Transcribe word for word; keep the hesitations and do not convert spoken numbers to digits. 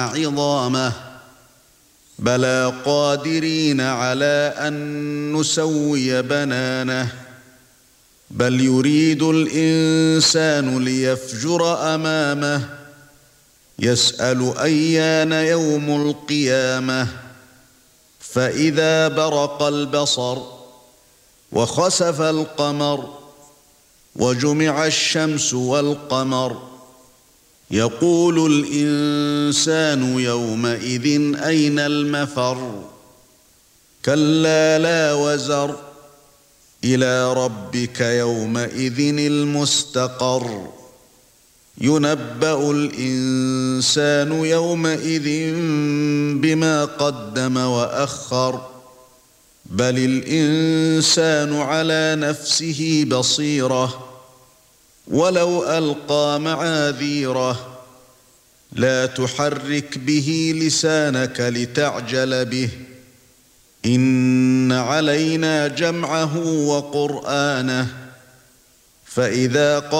عظامه بلى قادرين على أن نسوي بنانه بل يريد الإنسان ليفجر أمامه يسأل أيان يوم القيامة فإذا برق البصر وخسف القمر وجمع الشمس والقمر يقول الإنسان يومئذ أين المفر كلا لا وزر إلى ربك يومئذ المستقر ينبأ الإنسان يومئذ بما قدم وأخر بل الإنسان على نفسه بصيرة ولو ألقى معاذيره لا تحرك به لسانك لتعجل به إن علينا جمعه وقرآنه فإذا